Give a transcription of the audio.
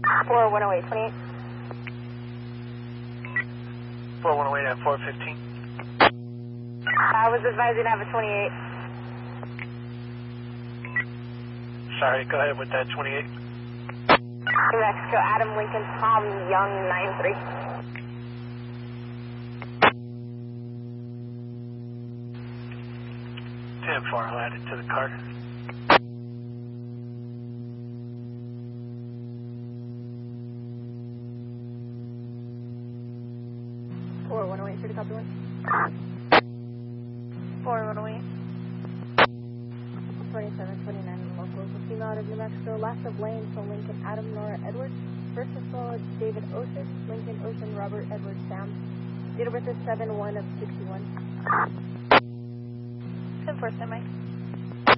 4108, 4108 at 415. I was advising to have a 28. Sorry, go ahead with that 28. New Mexico, Adam Lincoln, Tom Young, 93. I'll add it to the card. Four 108, to copy one. 4108. 2729 local. Female out of New Mexico. Last of Lane, so Lincoln, Adam, Nora, Edwards. First of all, David Ocean, Lincoln, Ocean, Robert, Edward, Sam. Date of birth is 7/1 of 61. 10-4, Mike.